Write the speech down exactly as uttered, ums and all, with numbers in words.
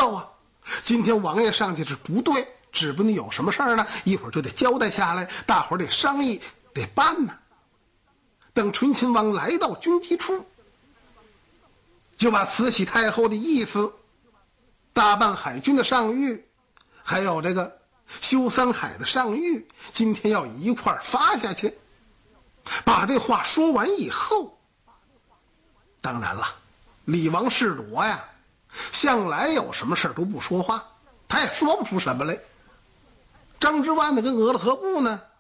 道啊，今天王爷上去是不对，指不定有什么事儿呢，一会儿就得交代下来，大伙儿得商议，得办呢。等醇亲王来到军机处，就把慈禧太后的意思，大半海军的上谕，还有这个修三海的上谕，今天要一块儿发下去。把这话说完以后，当然了，李王世铎呀，向来有什么事都不说话，他也说不出什么来。张之万呢跟俄勒和部呢